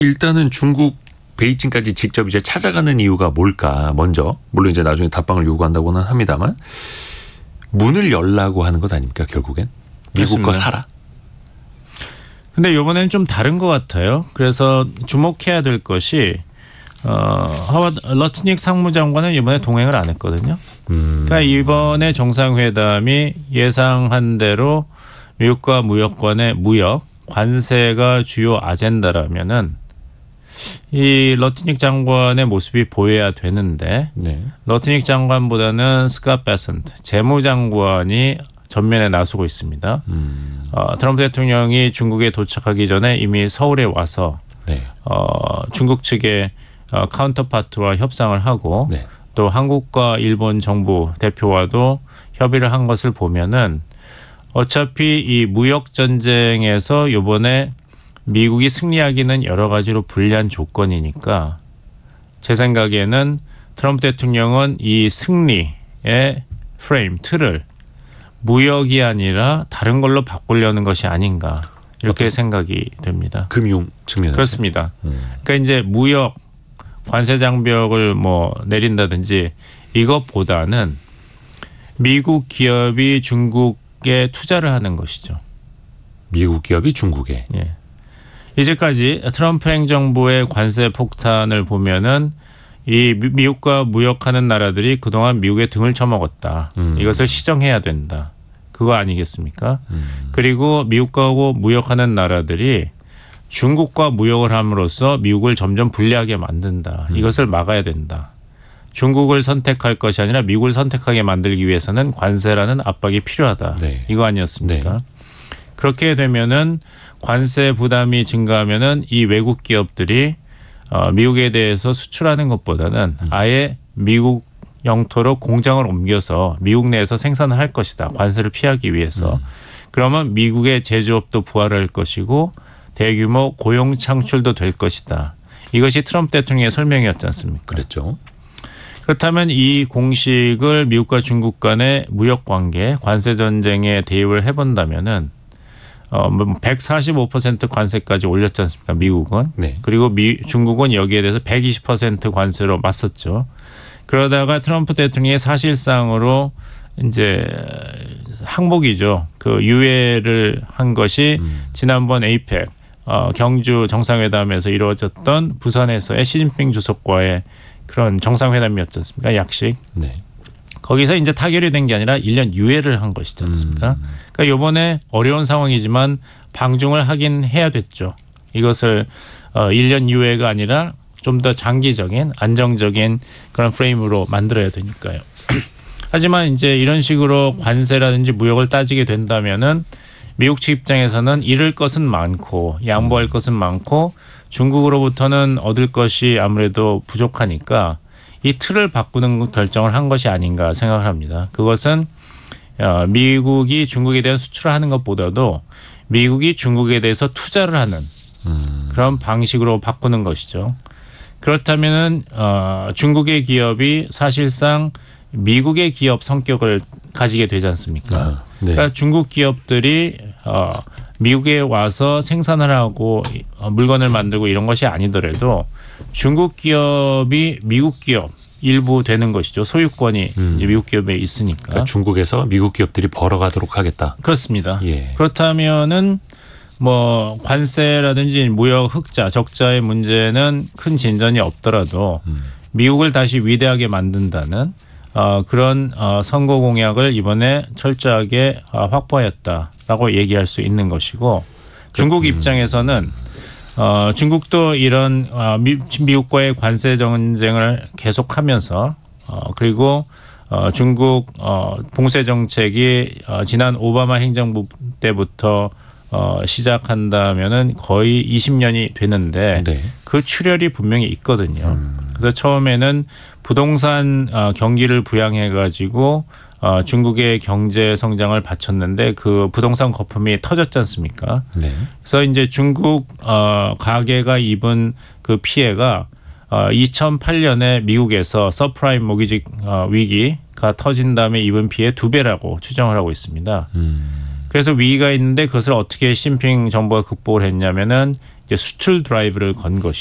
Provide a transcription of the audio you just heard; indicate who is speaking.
Speaker 1: 일단은 중국 베이징까지 직접 이제 찾아가는 이유가 뭘까? 먼저 물론 이제 나중에 답방을 요구한다고는 합니다만 문을 열라고 하는 것 아닙니까? 결국엔 미국과
Speaker 2: 그렇습니다.
Speaker 1: 살아.
Speaker 2: 근데 이번에는 좀 다른 것 같아요. 그래서 주목해야 될 것이 하워드 러트닉 상무장관은 이번에 동행을 안 했거든요. 그러니까 이번에 정상회담이 예상한 대로 미국과 무역 간의 무역 관세가 주요 아젠다라면은 이 러트닉 장관의 모습이 보여야 되는데
Speaker 1: 네.
Speaker 2: 러트닉 장관보다는 스캇 베센트 재무장관이 전면에 나서고 있습니다. 트럼프 대통령이 중국에 도착하기 전에 이미 서울에 와서
Speaker 1: 네.
Speaker 2: 중국 측의 카운터파트와 협상을 하고
Speaker 1: 네.
Speaker 2: 또 한국과 일본 정부 대표와도 협의를 한 것을 보면은 어차피 이 무역 전쟁에서 이번에 미국이 승리하기는 여러 가지로 불리한 조건이니까 제 생각에는 트럼프 대통령은 이 승리의 프레임, 틀을 무역이 아니라 다른 걸로 바꾸려는 것이 아닌가 이렇게 생각이 됩니다.
Speaker 1: 금융 측면에서.
Speaker 2: 그렇습니다. 그러니까 이제 무역 관세 장벽을 뭐 내린다든지 이것보다는 미국 기업이 중국에 투자를 하는 것이죠.
Speaker 1: 미국 기업이 중국에.
Speaker 2: 예. 이제까지 트럼프 행정부의 관세 폭탄을 보면은 이 미국과 무역하는 나라들이 그동안 미국의 등을 쳐먹었다. 이것을 시정해야 된다. 그거 아니겠습니까? 그리고 미국하고 무역하는 나라들이 중국과 무역을 함으로써 미국을 점점 불리하게 만든다. 이것을 막아야 된다. 중국을 선택할 것이 아니라 미국을 선택하게 만들기 위해서는 관세라는 압박이 필요하다.
Speaker 1: 네.
Speaker 2: 이거 아니었습니까?
Speaker 1: 네.
Speaker 2: 그렇게 되면은 관세 부담이 증가하면은 이 외국 기업들이 미국에 대해서 수출하는 것보다는 아예 미국 영토로 공장을 옮겨서 미국 내에서 생산을 할 것이다. 관세를 피하기 위해서. 그러면 미국의 제조업도 부활할 것이고 대규모 고용 창출도 될 것이다. 이것이 트럼프 대통령의 설명이었지 않습니까?
Speaker 1: 그랬죠.
Speaker 2: 그렇다면 이 공식을 미국과 중국 간의 무역 관계, 관세 전쟁에 대입을 해본다면은 145% 관세까지 올렸지 않습니까? 미국은.
Speaker 1: 네.
Speaker 2: 그리고 중국은 여기에 대해서 120% 관세로 맞섰죠. 그러다가 트럼프 대통령이 사실상으로 이제 항복이죠. 그 유예를 한 것이 지난번 에이펙 경주 정상회담에서 이루어졌던 부산에서의 시진핑 주석과의 그런 정상회담이었지 않습니까? 약식.
Speaker 1: 네.
Speaker 2: 거기서 이제 타결이 된 게 아니라 1년 유예를 한 것이지 않습니까? 그러니까 이번에 어려운 상황이지만 방중을 하긴 해야 됐죠. 이것을 1년 유예가 아니라 좀 더 장기적인 안정적인 그런 프레임으로 만들어야 되니까요. 하지만 이제 이런 식으로 관세라든지 무역을 따지게 된다면은 미국 측 입장에서는 잃을 것은 많고 양보할 것은 많고 중국으로부터는 얻을 것이 아무래도 부족하니까 이 틀을 바꾸는 결정을 한 것이 아닌가 생각을 합니다. 그것은 미국이 중국에 대한 수출을 하는 것보다도 미국이 중국에 대해서 투자를 하는 그런 방식으로 바꾸는 것이죠. 그렇다면은 중국의 기업이 사실상 미국의 기업 성격을 가지게 되지 않습니까?
Speaker 1: 네.
Speaker 2: 그러니까 중국 기업들이 미국에 와서 생산을 하고 물건을 만들고 이런 것이 아니더라도 중국 기업이 미국 기업 일부 되는 것이죠. 소유권이 이제 미국 기업에 있으니까.
Speaker 1: 그러니까 중국에서 미국 기업들이 벌어가도록 하겠다.
Speaker 2: 그렇습니다.
Speaker 1: 예.
Speaker 2: 그렇다면은 뭐 관세라든지 무역 흑자 적자의 문제는 큰 진전이 없더라도 미국을 다시 위대하게 만든다는 그런 선거 공약을 이번에 철저하게 확보하였다라고 얘기할 수 있는 것이고 중국 입장에서는 중국도 이런 미국과의 관세 전쟁을 계속하면서 그리고 중국 봉쇄 정책이 지난 오바마 행정부 때부터 시작한다면은 거의 20년이 되는데
Speaker 1: 네.
Speaker 2: 그 출혈이 분명히 있거든요. 그래서 처음에는 부동산 경기를 부양해 가지고 중국의 경제 성장을 바쳤는데 그 부동산 거품이 터졌지 않습니까?
Speaker 1: 네.
Speaker 2: 그래서 이제 중국 가계가 입은 그 피해가 2008년에 미국에서 서프라임 모기지 위기가 터진 다음에 입은 피해 2배라고 추정을 하고 있습니다. 그래서 위기가 있는데 그것을 어떻게 시진핑 정부가 극복을 했냐면은 수출 드라이브를 건 것이.